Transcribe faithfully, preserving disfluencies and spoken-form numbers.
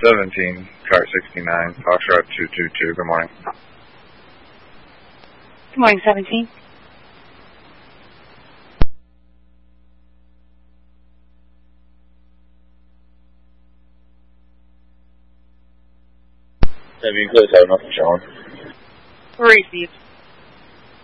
seventeen, car sixty-nine, Foxtrot two two two, good morning. Good morning, seventeen. seventeen, clear seven, nothing showing. Received.